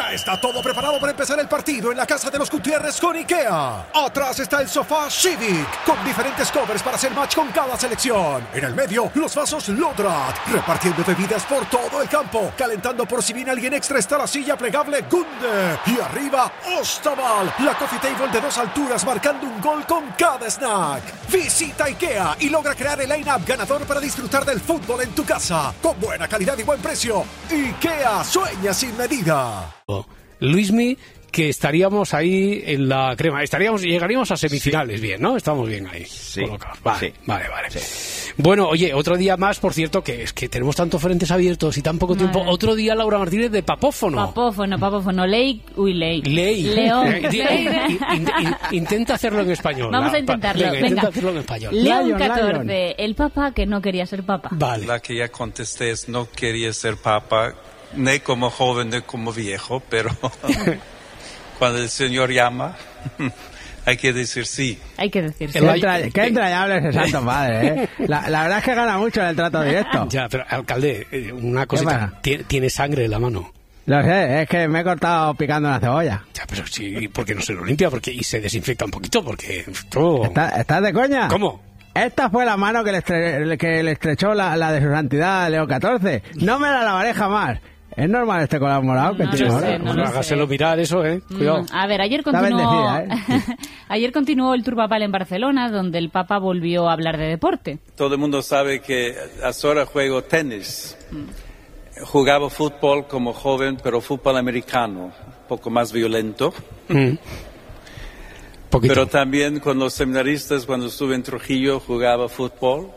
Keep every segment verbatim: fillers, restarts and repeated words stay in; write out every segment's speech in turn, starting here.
Ya está todo preparado para empezar el partido en la casa de los Gutiérrez con IKEA. Atrás está el sofá Civic, con diferentes covers para hacer match con cada selección. En el medio, los vasos Lodrat, repartiendo bebidas por todo el campo. Calentando por si viene alguien extra está la silla plegable Gunde. Y arriba, Ostaval, la coffee table de dos alturas marcando un gol con cada snack. Visita IKEA y logra crear el line-up ganador para disfrutar del fútbol en tu casa. Con buena calidad y buen precio. IKEA, sueña sin medida. Luismi, que estaríamos ahí en la crema, estaríamos, llegaríamos a semifinales, sí. Bien, ¿no? Estamos bien ahí. Sí. Colocados. Vale, sí. vale, vale. Sí. Bueno, oye, otro día más, por cierto, que es que tenemos tantos frentes abiertos y tan poco vale. tiempo. Otro día, Laura Martínez, de papófono. Papófono, papófono. Ley, uy, ley. Ley. León. in, in, in, intenta hacerlo en español. Vamos la, a intentarlo. Venga, Venga. intenta hacerlo en español. León Lion, catorce, Lion. el papa que no quería ser papa. Vale. La que ya contesté es no quería ser papa, ni como joven ni como viejo, pero cuando el Señor llama, hay que decir sí. Hay que decir sí. Qué, entra, qué entrañable ese Santo Padre, ¿eh? La, la verdad es que gana mucho en el trato directo. Ya, pero alcalde, una cosita, tiene, tiene sangre en la mano. Lo sé, es que me he cortado picando una cebolla. Ya, pero sí, ¿por qué no se lo limpia? Porque, y se desinfecta un poquito, porque todo... ¿Estás está de coña? ¿Cómo? Esta fue la mano que le, estre que le estrechó la, la de su santidad León catorce. No me la lavaré jamás. ¿Es normal este color morado que No tiene lo ahora? sé, no Bueno, lo hágaselo sé. mirar eso, ¿eh? Cuidado. Mm, a ver, ayer Está continuó, bendecida, ¿eh? ayer continuó el tour papal en Barcelona, donde el Papa volvió a hablar de deporte. Todo el mundo sabe que ahora juego tenis. Jugaba fútbol como joven, pero fútbol americano, un poco más violento. Mm. Poquito. Pero también con los seminaristas, cuando estuve en Trujillo, jugaba fútbol.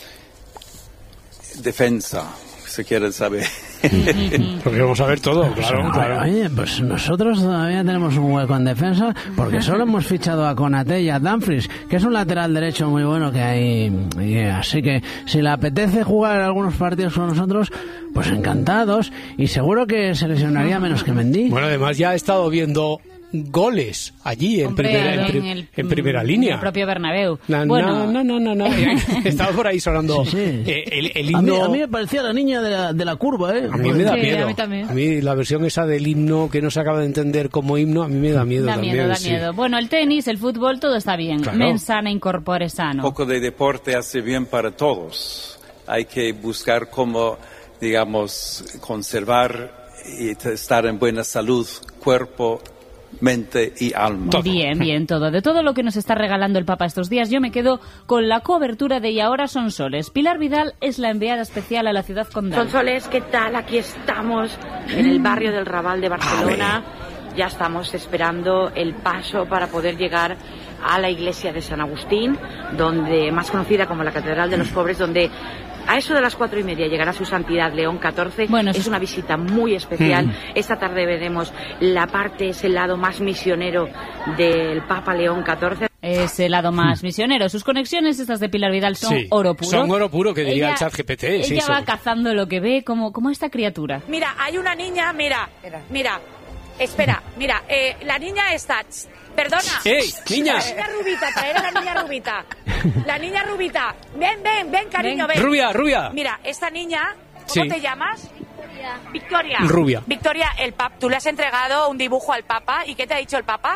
Defensa, si quieren saber. Porque vamos a ver todo, claro, claro. Oye, pues nosotros todavía tenemos un hueco en defensa porque solo hemos fichado a Konate y a Dumfries, que es un lateral derecho muy bueno que hay. Y así que si le apetece jugar algunos partidos con nosotros, pues encantados. Y seguro que se lesionaría menos que Mendy. Bueno, además ya he estado viendo goles allí en, Hombre, primera, en, en, pri el, en primera línea. En el propio Bernabéu. Na, bueno, no, no, no, no. Estaba por ahí sonando sí, sí. Eh, el, el a, himno. mí, a mí me parecía la niña de la, de la curva, ¿eh? A mí me da Sí, miedo. a mí también. A mí la versión esa del himno que no se acaba de entender como himno, a mí me da miedo da también. miedo, da sí. miedo. Bueno, el tenis, el fútbol, todo está bien. Claro. Mens sana incorpore Un sano. poco de deporte hace bien para todos. Hay que buscar cómo, digamos, conservar y estar en buena salud, cuerpo, mente y alma. Todo. Bien, bien, todo. De todo lo que nos está regalando el Papa estos días, yo me quedo con la cobertura de Y ahora son soles. Pilar Vidal es la enviada especial a la ciudad condal. Sonsoles, ¿qué tal? Aquí estamos en el barrio del Raval de Barcelona. Ya estamos esperando el paso para poder llegar a la iglesia de San Agustín, donde más conocida como la Catedral de los Pobres, donde a eso de las cuatro y media llegará su santidad León catorce. Bueno, es una visita muy especial. Mm. Esta tarde veremos la parte, ese lado más misionero del Papa León catorce. Es el lado más misionero. Sus conexiones, estas de Pilar Vidal, son Sí, oro puro. son oro puro, que diría Ella- el chat G P T. Ella Sí, va son- cazando lo que ve, como, como esta criatura. Mira, hay una niña, mira, mira, espera, mira, eh, la niña está, perdona. ¡Ey, niña! La niña rubita, traer a la niña rubita. La niña rubita, ven, ven, ven, cariño, ven. Rubia, rubia. Mira, esta niña, ¿cómo Sí. te llamas? Victoria. Rubia. Victoria, el pap, tú le has entregado un dibujo al Papa, ¿y qué te ha dicho el Papa?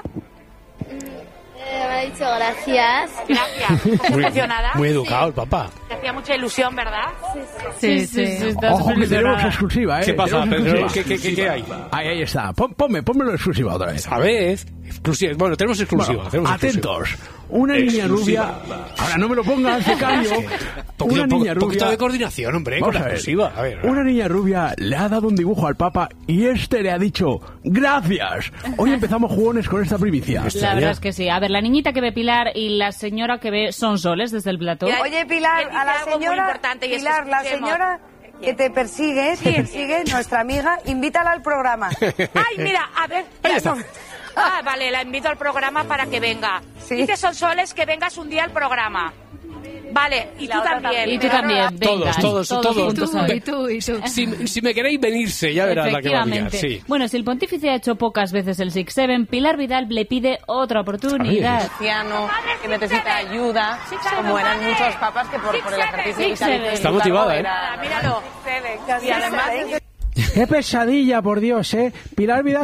Eh, me ha dicho gracias. Gracias. ¿Estás Muy, emocionada? muy educado el papá. Te hacía mucha ilusión, ¿verdad? Sí, sí, sí. está Ojo, que tenemos ilusionada. exclusiva, ¿eh? ¿Qué pasa, Tenemos Pedro? exclusiva. ¿Qué, qué, qué, qué hay? Ahí, ahí está. Pon, ponme, ponmelo exclusiva otra vez. A ver, exclusiva. Bueno, tenemos exclusiva. Bueno, tenemos atentos. exclusiva. Una niña rubia. Ahora no me lo pongas de caño. Poquito, Una po- niña poquito rubia. de coordinación, hombre, Vamos con la a ver. exclusiva. A ver. Una niña rubia le ha dado un dibujo al Papa y este le ha dicho gracias. Hoy empezamos jugones con esta primicia. La verdad es que sí. A ver, la niñita que ve Pilar y la señora que ve Sonsoles desde el plató. Ya- Oye, Pilar, Él dice a la algo muy señora, importante y es que Pilar, la escuchemos. señora que te persigue, que persigue, nuestra amiga, invítala al programa. Ay, mira, a ver. Ahí ya, está. no. Ah, vale, la invito al programa para que venga. Sí. Dice Sonsoles que vengas un día al programa. Vale, y tú La otra también. Y tú también, Todos, venga, todos, todos. juntos a ver. tú, y tú. Si, si me queréis venirse, ya verás la que va a liar. Efectivamente. Sí. Bueno, si el pontífice ha hecho pocas veces el Six Seven, Pilar Vidal le pide otra oportunidad. Anciano, que necesita ayuda, Sí, claro, como eran padre. muchos papas que por, Sí, por el sabe. ejercicio Sí, vitalicio sabe. de Está Lutero motivada, ¿eh? era- Míralo. Y además... Qué pesadilla, por Dios, ¿eh? Pilar Vidal